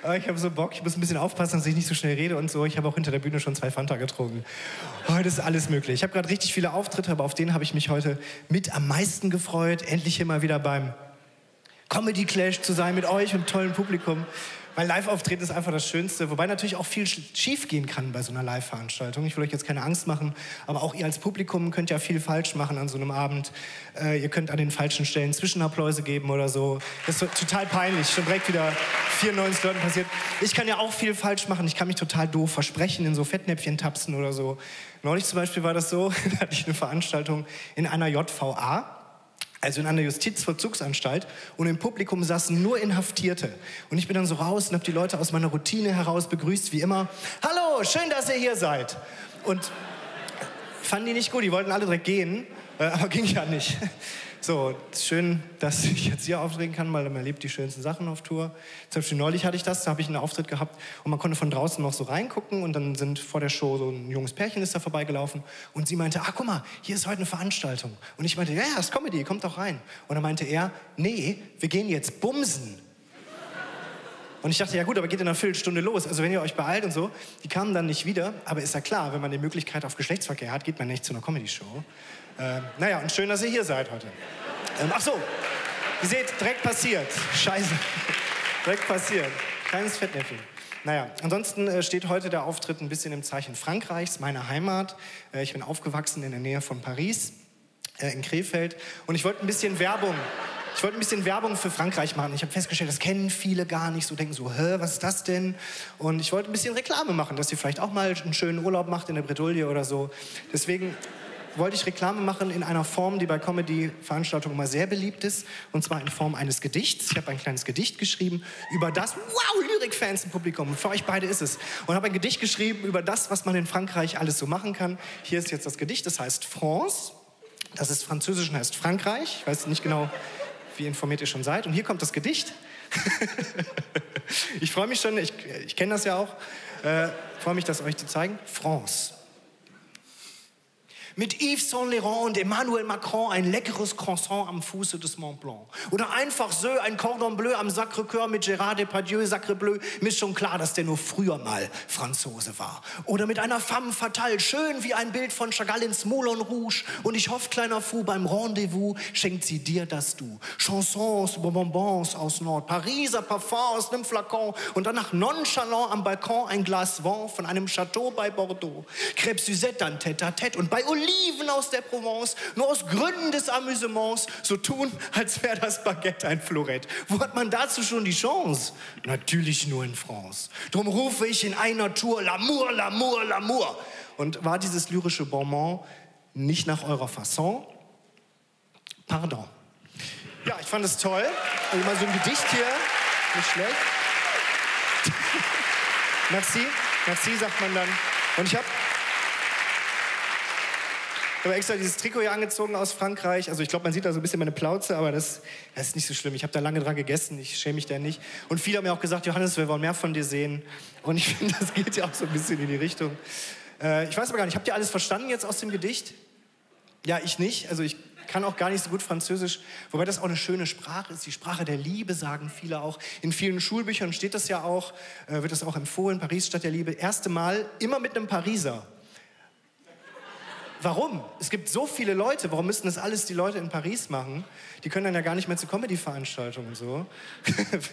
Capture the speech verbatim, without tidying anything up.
Aber ich habe so Bock, ich muss ein bisschen aufpassen, dass ich nicht so schnell rede und so. Ich habe auch hinter der Bühne schon zwei Fanta getrunken. Heute ist alles möglich. Ich habe gerade richtig viele Auftritte, aber auf denen habe ich mich heute mit am meisten gefreut. Endlich hier mal wieder beim Comedy Clash zu sein mit euch und tollen Publikum. Weil Live-Auftreten ist einfach das Schönste, wobei natürlich auch viel schief gehen kann bei so einer Live-Veranstaltung. Ich will euch jetzt keine Angst machen, aber auch ihr als Publikum könnt ja viel falsch machen an so einem Abend. Äh, ihr könnt an den falschen Stellen Zwischenapplause geben oder so. Das ist so, total peinlich, schon direkt wieder vierundneunzig Leuten passiert. Ich kann ja auch viel falsch machen, ich kann mich total doof versprechen, in so Fettnäpfchen tapsen oder so. Neulich zum Beispiel war das so, da hatte ich eine Veranstaltung in einer J V A. Also in einer Justizvollzugsanstalt, und im Publikum saßen nur Inhaftierte. Und ich bin dann so raus und habe die Leute aus meiner Routine heraus begrüßt, wie immer. Hallo, schön, dass ihr hier seid. Und fanden die nicht gut, die wollten alle direkt gehen, äh, aber ging ja nicht. So, schön, dass ich jetzt hier auftreten kann, weil man erlebt die schönsten Sachen auf Tour. Zum Beispiel neulich hatte ich das, da habe ich einen Auftritt gehabt und man konnte von draußen noch so reingucken und dann sind vor der Show so ein junges Pärchen ist da vorbeigelaufen und sie meinte, ach guck mal, hier ist heute eine Veranstaltung. Und ich meinte, ja, ja, das ist Comedy, kommt doch rein. Und dann meinte er, nee, wir gehen jetzt bumsen. Und ich dachte, ja gut, aber geht in einer Viertelstunde los. Also wenn ihr euch beeilt und so, die kamen dann nicht wieder. Aber ist ja klar, wenn man die Möglichkeit auf Geschlechtsverkehr hat, geht man nicht zu einer Comedy-Show. Äh, naja, und schön, dass ihr hier seid heute. Ähm, ach so, ihr seht, direkt passiert. Scheiße. Direkt passiert. Kleines Fettnäpfchen. Naja, ansonsten äh, steht heute der Auftritt ein bisschen im Zeichen Frankreichs, meiner Heimat. Äh, ich bin aufgewachsen in der Nähe von Paris, äh, in Krefeld. Und ich wollte ein bisschen Werbung... Ich wollte ein bisschen Werbung für Frankreich machen. Ich habe festgestellt, das kennen viele gar nicht. So denken so, hä, was ist das denn? Und ich wollte ein bisschen Reklame machen, dass ihr vielleicht auch mal einen schönen Urlaub macht in der Bredouille oder so. Deswegen wollte ich Reklame machen in einer Form, die bei Comedy-Veranstaltungen immer sehr beliebt ist. Und zwar in Form eines Gedichts. Ich habe ein kleines Gedicht geschrieben über das, wow, Lyrik-Fans im Publikum. Und für euch beide ist es. Und habe ein Gedicht geschrieben über das, was man in Frankreich alles so machen kann. Hier ist jetzt das Gedicht, das heißt France. Das ist französisch und heißt Frankreich. Ich weiß nicht genau, wie informiert ihr schon seid. Und hier kommt das Gedicht. Ich freue mich schon, ich, ich kenne das ja auch. Äh, freue mich, das euch zu zeigen. France. Mit Yves Saint Laurent und Emmanuel Macron ein leckeres Croissant am Fuße des Mont Blanc. Oder einfach so ein Cordon Bleu am Sacré-Cœur mit Gérard Depardieu, Sacré Bleu. Mir ist schon klar, dass der nur früher mal Franzose war. Oder mit einer femme fatale, schön wie ein Bild von Chagall ins Moulin Rouge. Und ich hoffe, kleiner Fou, beim Rendezvous schenkt sie dir das Du. Chansons, Bonbons aus Nord, Pariser Parfum aus einem Flakon. Und danach nonchalant am Balkon ein Glas Vin von einem Chateau bei Bordeaux. Crêpes Suzette dann Tête-à-Tête und bei Oliven aus der Provence, nur aus Gründen des Amüsements, so tun, als wäre das Baguette ein Florett. Wo hat man dazu schon die Chance? Natürlich nur in France. Drum rufe ich in einer Tour L'amour, L'amour, L'amour. Und war dieses lyrische Bonbon nicht nach eurer Fasson? Pardon. Ja, ich fand es toll. Also mal so ein Gedicht hier, nicht schlecht. Merci, merci sagt man dann. Und ich habe Ich habe extra dieses Trikot hier angezogen aus Frankreich. Also ich glaube, man sieht da so ein bisschen meine Plauze, aber das, das ist nicht so schlimm. Ich habe da lange dran gegessen, ich schäme mich da nicht. Und viele haben mir auch gesagt, Johannes, wir wollen mehr von dir sehen. Und ich finde, das geht ja auch so ein bisschen in die Richtung. Äh, ich weiß aber gar nicht, habt ihr alles verstanden jetzt aus dem Gedicht? Ja, ich nicht. Also ich kann auch gar nicht so gut Französisch. Wobei das auch eine schöne Sprache ist. Die Sprache der Liebe, sagen viele auch. In vielen Schulbüchern steht das ja auch, äh, wird das auch empfohlen. Paris, Stadt der Liebe. Erste Mal immer mit einem Pariser. Warum? Es gibt so viele Leute, warum müssen das alles die Leute in Paris machen? Die können dann ja gar nicht mehr zu Comedy-Veranstaltungen und so.